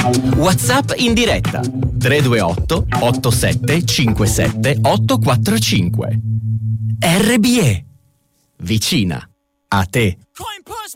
WhatsApp in diretta 328 87 57 845. RBE, vicina a te. Coin Push